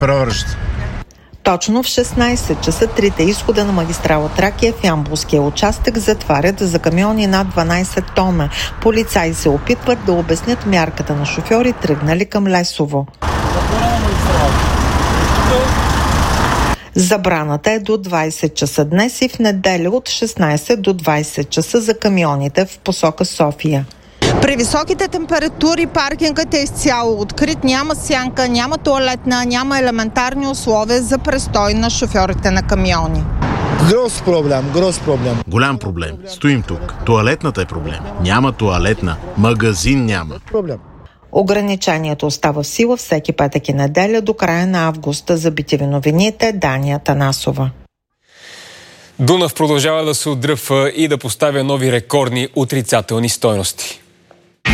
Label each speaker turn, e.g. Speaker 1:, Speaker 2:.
Speaker 1: Провръща.
Speaker 2: Точно в 16 часа трите изхода на магистрала Тракия в Ямболския участък затварят за камиони над 12 тона. Полицаи се опитват да обяснят мярката на шофьори, тръгнали към Лесово. Забраната е до 20 часа днес и в неделя от 16 до 20 часа за камионите в посока София.
Speaker 3: При високите температури паркингът е изцяло открит, няма сянка, няма тоалетна, няма елементарни условия за престой на шофьорите на камиони.
Speaker 4: Гроз проблем.
Speaker 5: Голям проблем. Стоим тук. Тоалетната е проблем. Няма тоалетна. Магазин няма.
Speaker 4: Проблем.
Speaker 2: Ограничението остава в сила всеки петък и неделя до края на август. За BTV новините Дания Танасова.
Speaker 6: Дунав продължава да се отдръпва и да поставя нови рекордни отрицателни стойности.